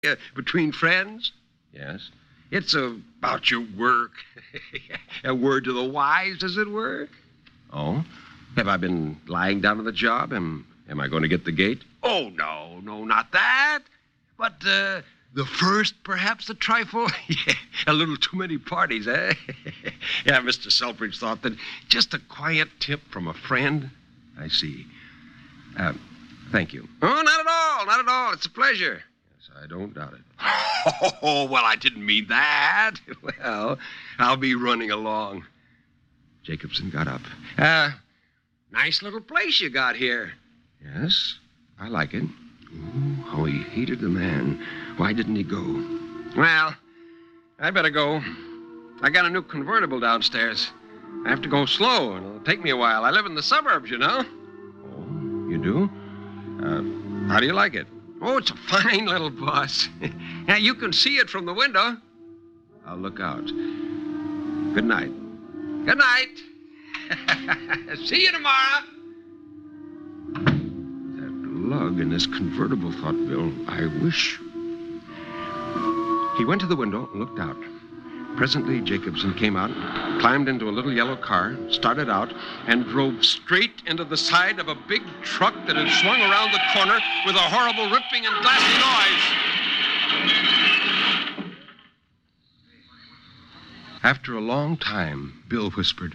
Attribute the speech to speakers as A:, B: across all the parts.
A: between friends? Yes. It's about your work. A word to the wise, as it were. Oh? Have I been lying down on the job? Am I going to get the gate? Oh, no, not that. But, the first, perhaps a trifle? Yeah, a little too many parties, eh? Yeah, Mr. Selfridge thought that just a quiet tip from a friend. I see. Thank you. Oh, not at all. It's a pleasure. Yes, I don't doubt it. Oh, well, I didn't mean that. Well, I'll be running along. Jacobson got up. Nice little place you got here. Yes, I like it. Ooh, how he hated the man. Why didn't he go? Well, I better go. I got a new convertible downstairs. I have to go slow, and it'll take me a while. I live in the suburbs, you know. Oh, you do? How do you like it? Oh, it's a fine little bus. Now, you can see it from the window. I'll look out. Good night. Good night. See you tomorrow. That lug in this convertible, thought Bill. I wish. He went to the window and looked out. Presently, Jacobson came out, climbed into a little yellow car, started out, and drove straight into the side of a big truck that had swung around the corner with a horrible ripping and glassy noise. After a long time, Bill whispered,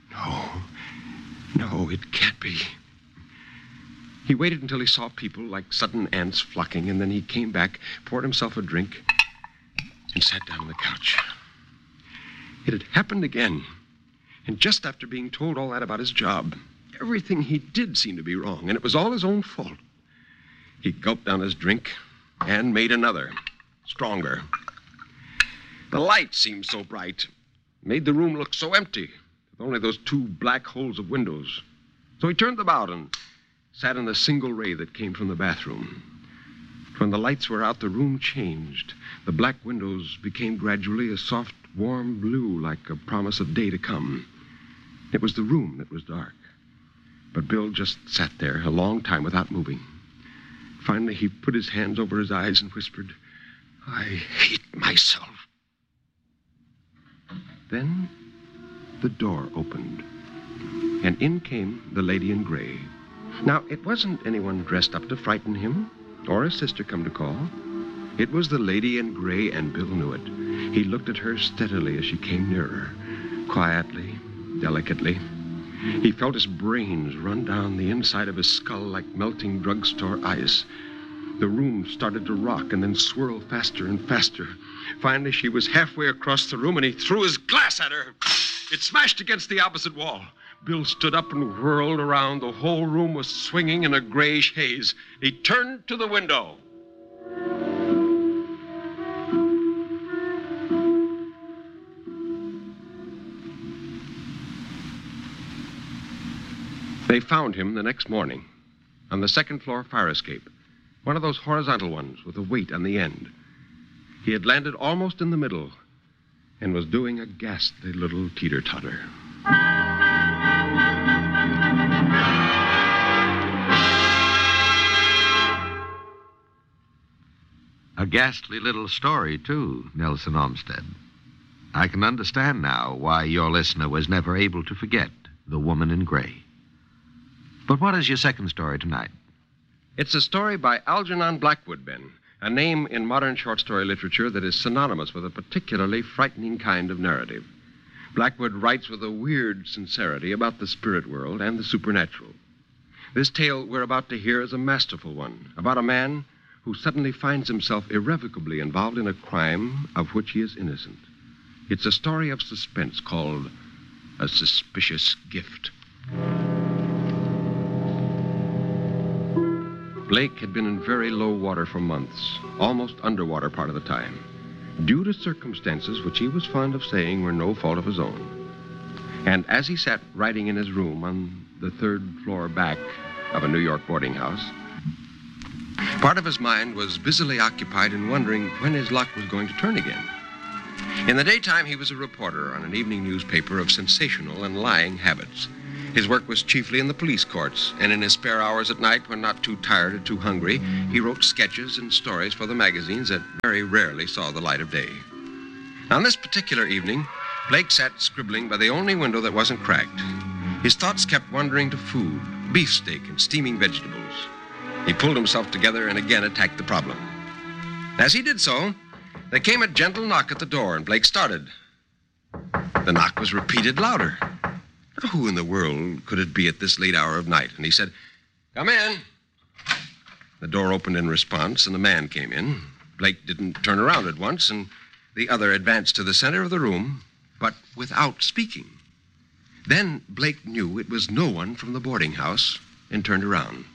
A: No, it can't be. He waited until he saw people like sudden ants flocking, and then he came back, poured himself a drink, and sat down on the couch. It had happened again. And just after being told all that about his job, everything he did seemed to be wrong, and it was all his own fault. He gulped down his drink and made another, stronger. The light seemed so bright, made the room look so empty, with only those two black holes of windows. So he turned them out and sat in the single ray that came from the bathroom. When the lights were out, the room changed. The black windows became gradually a soft, warm blue, like a promise of day to come. It was the room that was dark. But Bill just sat there a long time without moving. Finally, he put his hands over his eyes and whispered, I hate myself. Then the door opened, and in came the lady in gray. Now, it wasn't anyone dressed up to frighten him, or a sister come to call. It was the lady in gray, and Bill knew it. He looked at her steadily as she came nearer, quietly, delicately. He felt his brains run down the inside of his skull like melting drugstore ice. The room started to rock and then swirl faster and faster. Finally, she was halfway across the room, and he threw his glass at her. It smashed against the opposite wall. Bill stood up and whirled around. The whole room was swinging in a grayish haze. He turned to the window. They found him the next morning on the second-floor fire escape, one of those horizontal ones with a weight on the end. He had landed almost in the middle and was doing a ghastly little teeter-totter.
B: A ghastly little story, too, Nelson Olmsted. I can understand now why your listener was never able to forget the woman in gray. But what is your second story tonight?
A: It's a story by Algernon Blackwood, Ben, a name in modern short story literature that is synonymous with a particularly frightening kind of narrative. Blackwood writes with a weird sincerity about the spirit world and the supernatural. This tale we're about to hear is a masterful one, about a man who suddenly finds himself irrevocably involved in a crime of which he is innocent. It's a story of suspense called A Suspicious Gift. Blake had been in very low water for months, almost underwater part of the time, due to circumstances which he was fond of saying were no fault of his own. And as he sat writing in his room on the third floor back of a New York boarding house, part of his mind was busily occupied in wondering when his luck was going to turn again. In the daytime, he was a reporter on an evening newspaper of sensational and lying habits. His work was chiefly in the police courts, and in his spare hours at night, when not too tired or too hungry, he wrote sketches and stories for the magazines that very rarely saw the light of day. On this particular evening, Blake sat scribbling by the only window that wasn't cracked. His thoughts kept wandering to food, beefsteak, and steaming vegetables. He pulled himself together and again attacked the problem. As he did so, there came a gentle knock at the door, and Blake started. The knock was repeated louder. Now, who in the world could it be at this late hour of night? And he said, "Come in." The door opened in response, and a man came in. Blake didn't turn around at once, and the other advanced to the center of the room, but without speaking. Then Blake knew it was no one from the boarding house and turned around.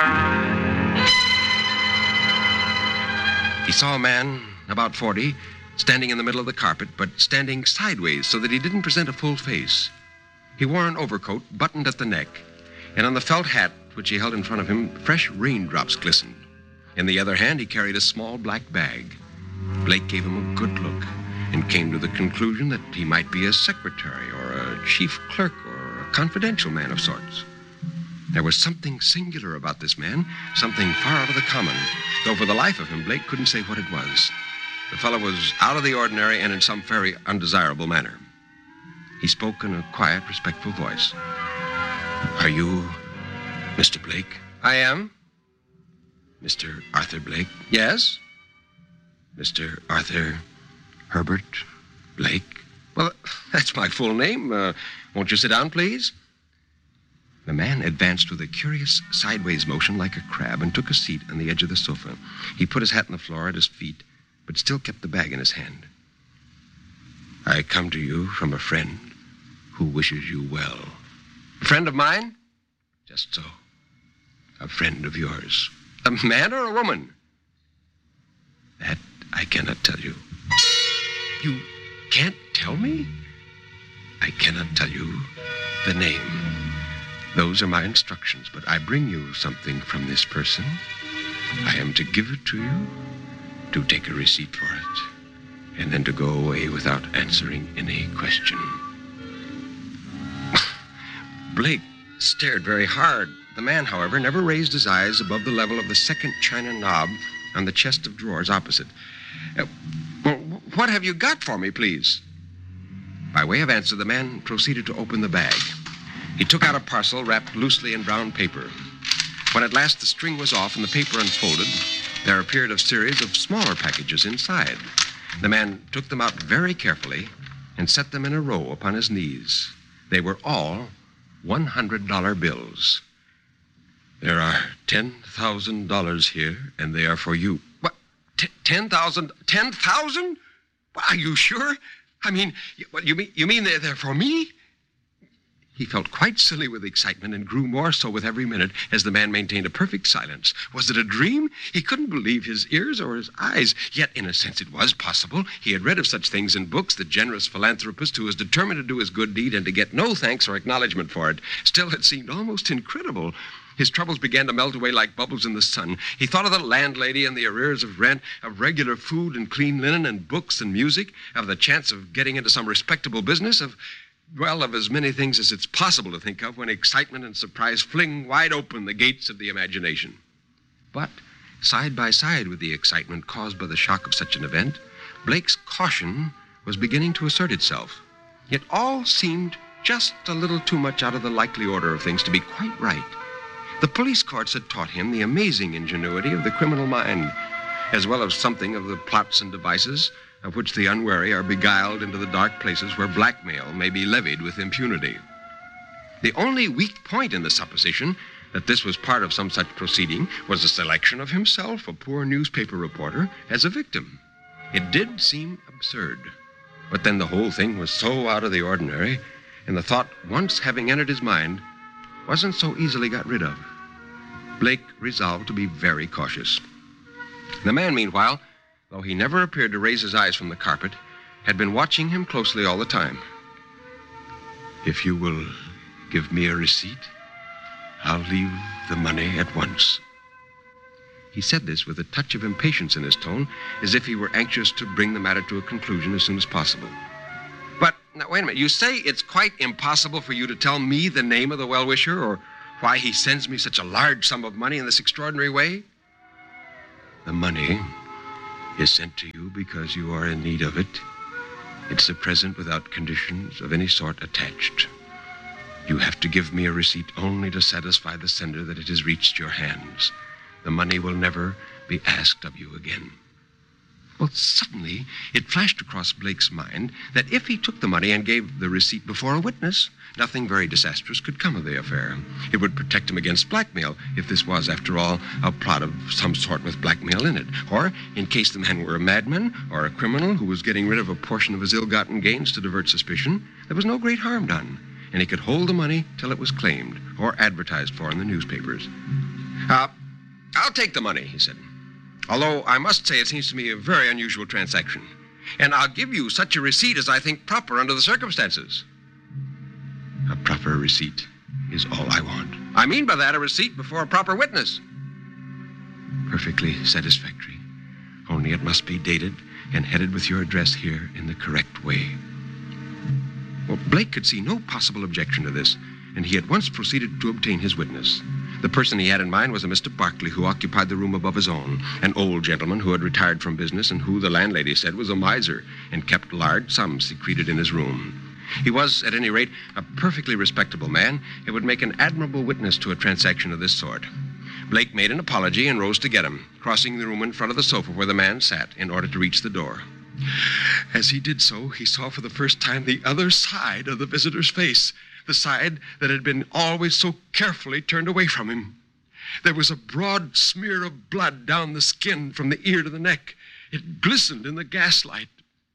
A: He saw a man, about 40, standing in the middle of the carpet, but standing sideways so that he didn't present a full face. He wore an overcoat buttoned at the neck, and on the felt hat which he held in front of him, fresh raindrops glistened. In the other hand, he carried a small black bag. Blake gave him a good look and came to the conclusion that he might be a secretary or a chief clerk or a confidential man of sorts. There was something singular about this man, something far out of the common, though for the life of him, Blake couldn't say what it was. The fellow was out of the ordinary and in some very undesirable manner. He spoke in a quiet, respectful voice. "Are you Mr. Blake?" "I am." "Mr. Arthur Blake?" "Yes." "Mr. Arthur Herbert Blake?" "Well, that's my full name. Won't you sit down, please?" The man advanced with a curious sideways motion like a crab and took a seat on the edge of the sofa. He put his hat on the floor at his feet, but still kept the bag in his hand. "I come to you from a friend who wishes you well." "A friend of mine?" "Just so. A friend of yours." "A man or a woman?" "That I cannot tell you." "You can't tell me?" "I cannot tell you the name. Those are my instructions, but I bring you something from this person. I am to give it to you, to take a receipt for it, and then to go away without answering any question." Blake stared very hard. The man, however, never raised his eyes above the level of the second china knob on the chest of drawers opposite. "Well, what have you got for me, please?" By way of answer, the man proceeded to open the bag. He took out a parcel wrapped loosely in brown paper. When at last the string was off and the paper unfolded, there appeared a series of smaller packages inside. The man took them out very carefully and set them in a row upon his knees. They were all $100 bills. "There are $10,000 here, and they are for you." "What? 10,000? 10,000? Are you sure? I mean, what, you mean they're for me?" He felt quite silly with excitement and grew more so with every minute as the man maintained a perfect silence. Was it a dream? He couldn't believe his ears or his eyes. Yet, in a sense, it was possible. He had read of such things in books, the generous philanthropist who was determined to do his good deed and to get no thanks or acknowledgement for it. Still, it seemed almost incredible. His troubles began to melt away like bubbles in the sun. He thought of the landlady and the arrears of rent, of regular food and clean linen and books and music, of the chance of getting into some respectable business, of as many things as it's possible to think of when excitement and surprise fling wide open the gates of the imagination. But, side by side with the excitement caused by the shock of such an event, Blake's caution was beginning to assert itself. It all seemed just a little too much out of the likely order of things to be quite right. The police courts had taught him the amazing ingenuity of the criminal mind, as well as something of the plots and devices of which the unwary are beguiled into the dark places where blackmail may be levied with impunity. The only weak point in the supposition that this was part of some such proceeding was the selection of himself, a poor newspaper reporter, as a victim. It did seem absurd, but then the whole thing was so out of the ordinary, and the thought, once having entered his mind, wasn't so easily got rid of. Blake resolved to be very cautious. The man, meanwhile, though he never appeared to raise his eyes from the carpet, had been watching him closely all the time. "If you will give me a receipt, I'll leave the money at once." He said this with a touch of impatience in his tone, as if he were anxious to bring the matter to a conclusion as soon as possible. "But Now, wait a minute. You say it's quite impossible for you to tell me the name of the well-wisher or why he sends me such a large sum of money in this extraordinary way? The money is sent to you because you are in need of it. It's a present without conditions of any sort attached. You have to give me a receipt only to satisfy the sender that it has reached your hands. The money will never be asked of you again. Well, suddenly, it flashed across Blake's mind that if he took the money and gave the receipt before a witness, nothing very disastrous could come of the affair. It would protect him against blackmail, if this was, after all, a plot of some sort with blackmail in it. Or, in case the man were a madman or a criminal who was getting rid of a portion of his ill-gotten gains to divert suspicion, there was no great harm done, and he could hold the money till it was claimed or advertised for in the newspapers. I'll take the money, he said. Although I must say it seems to me a very unusual transaction. And I'll give you such a receipt as I think proper under the circumstances. A proper receipt is all I want. I mean by that a receipt before a proper witness. Perfectly satisfactory. Only it must be dated and headed with your address here in the correct way. Well, Blake could see no possible objection to this, and he at once proceeded to obtain his witness. The person he had in mind was a Mr. Barkley, who occupied the room above his own, an old gentleman who had retired from business and who, the landlady said, was a miser and kept large sums secreted in his room. He was, at any rate, a perfectly respectable man and would make an admirable witness to a transaction of this sort. Blake made an apology and rose to get him, crossing the room in front of the sofa where the man sat in order to reach the door. As he did so, he saw for the first time the other side of the visitor's face, the side that had been always so carefully turned away from him. There was a broad smear of blood down the skin from the ear to the neck. It glistened in the gaslight.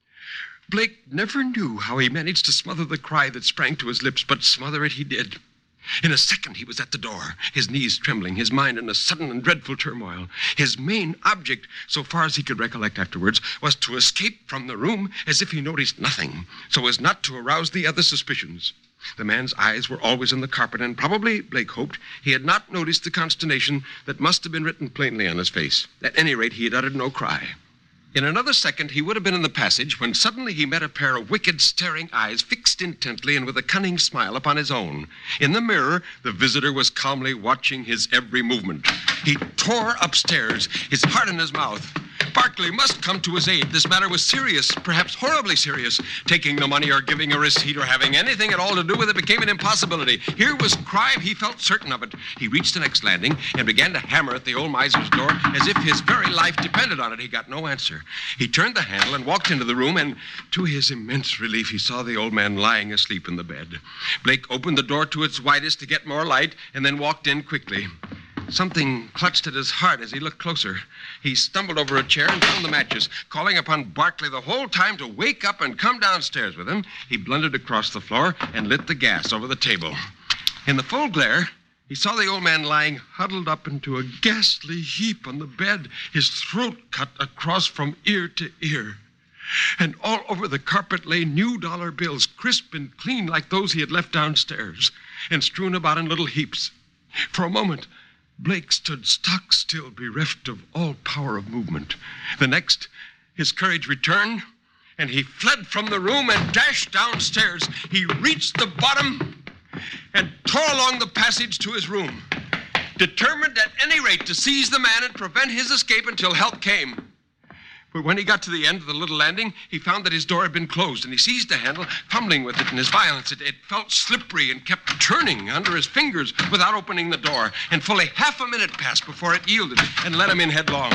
A: Blake never knew how he managed to smother the cry that sprang to his lips, but smother it he did. In a second, he was at the door, his knees trembling, his mind in a sudden and dreadful turmoil. His main object, so far as he could recollect afterwards, was to escape from the room as if he noticed nothing, so as not to arouse the other suspicions. The man's eyes were always on the carpet, and probably, Blake hoped, he had not noticed the consternation that must have been written plainly on his face. At any rate, he had uttered no cry. In another second, he would have been in the passage when suddenly he met a pair of wicked, staring eyes fixed intently and with a cunning smile upon his own. In the mirror, the visitor was calmly watching his every movement. He tore upstairs, his heart in his mouth. Barkley must come to his aid. This matter was serious, perhaps horribly serious. Taking the money or giving a receipt or having anything at all to do with it became an impossibility. Here was crime. He felt certain of it. He reached the next landing and began to hammer at the old miser's door as if his very life depended on it. He got no answer. He turned the handle and walked into the room, and to his immense relief, he saw the old man lying asleep in the bed. Blake opened the door to its widest to get more light and then walked in quickly. Something clutched at his heart as he looked closer. He stumbled over a chair and found the matches. Calling upon Barkley the whole time to wake up and come downstairs with him, he blundered across the floor and lit the gas over the table. In the full glare, he saw the old man lying huddled up into a ghastly heap on the bed, his throat cut across from ear to ear. And all over the carpet lay new dollar bills, crisp and clean like those he had left downstairs, and strewn about in little heaps. For a moment, Blake stood stock still, bereft of all power of movement. The next, his courage returned, and he fled from the room and dashed downstairs. He reached the bottom and tore along the passage to his room, determined at any rate to seize the man and prevent his escape until help came. But when he got to the end of the little landing, he found that his door had been closed, and he seized the handle, fumbling with it in his violence. It felt slippery and kept turning under his fingers without opening the door, and fully half a minute passed before it yielded and let him in headlong.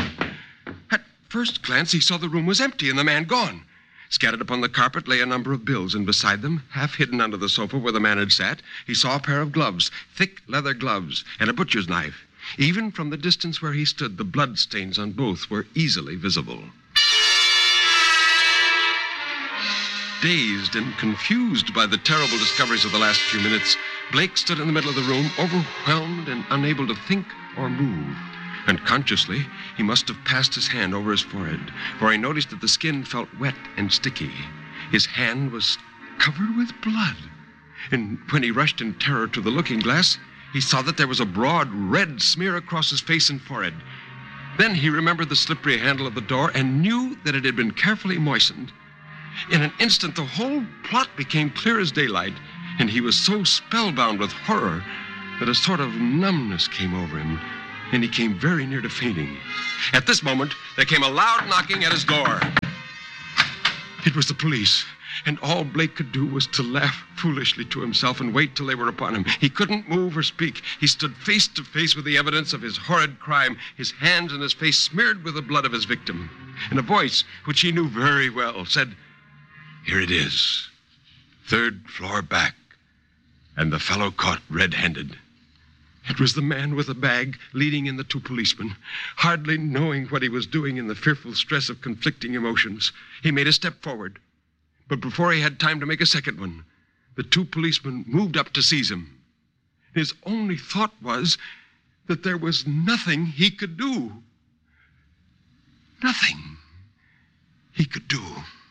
A: At first glance, he saw the room was empty and the man gone. Scattered upon the carpet lay a number of bills, and beside them, half hidden under the sofa where the man had sat, he saw a pair of gloves, thick leather gloves, and a butcher's knife. Even from the distance where he stood, the blood stains on both were easily visible. Dazed and confused by the terrible discoveries of the last few minutes, Blake stood in the middle of the room, overwhelmed and unable to think or move. Unconsciously, he must have passed his hand over his forehead, for he noticed that the skin felt wet and sticky. His hand was covered with blood. And when he rushed in terror to the looking glass, he saw that there was a broad red smear across his face and forehead. Then he remembered the slippery handle of the door and knew that it had been carefully moistened. In an instant, the whole plot became clear as daylight, and he was so spellbound with horror that a sort of numbness came over him, and he came very near to fainting. At this moment, there came a loud knocking at his door. It was the police, and all Blake could do was to laugh foolishly to himself and wait till they were upon him. He couldn't move or speak. He stood face to face with the evidence of his horrid crime, his hands and his face smeared with the blood of his victim. And a voice, which he knew very well, said, "Here it is, 3rd floor back, and the fellow caught red-handed." It was the man with the bag leading in the 2 policemen. Hardly knowing what he was doing in the fearful stress of conflicting emotions, he made a step forward. But before he had time to make a second one, the 2 policemen moved up to seize him. His only thought was that there was nothing he could do. Nothing he could do.